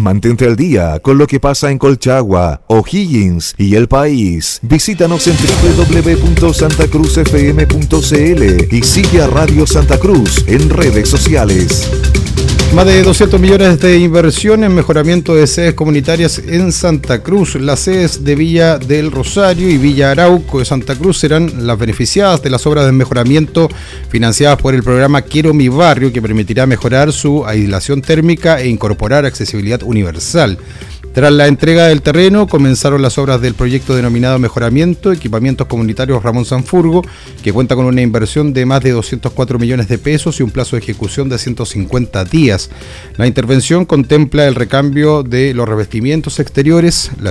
Mantente al día con lo que pasa en Colchagua, O'Higgins y el país. Visítanos en www.santacruzfm.cl y sigue a Radio Santa Cruz en redes sociales. Más de 200 millones de inversión en mejoramiento de sedes comunitarias en Santa Cruz. Las sedes de Villa del Rosario y Villa Arauco de Santa Cruz serán las beneficiadas de las obras de mejoramiento financiadas por el programa Quiero Mi Barrio, que permitirá mejorar su aislación térmica e incorporar accesibilidad universal. Tras la entrega del terreno, comenzaron las obras del proyecto denominado Mejoramiento Equipamientos Comunitarios Ramón Sanfurgo, que cuenta con una inversión de más de 204 millones de pesos y un plazo de ejecución de 150 días. La intervención contempla el recambio de los revestimientos exteriores, la